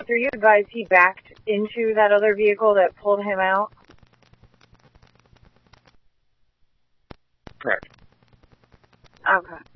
officer you advised he backed into that other vehicle that pulled him out? Correct. Okay.